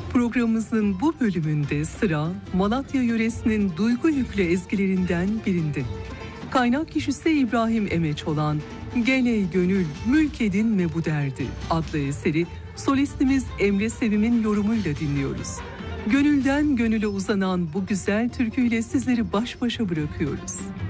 Programımızın bu bölümünde sıra Malatya yöresinin duygu yüklü ezgilerinden birinde. Kaynak kişisi İbrahim Emeç olan "Gel ey gönül, mülk edinme bu derdi" adlı eseri solistimiz Emre Sevim'in yorumuyla dinliyoruz. Gönülden gönüle uzanan bu güzel türküyle sizleri baş başa bırakıyoruz.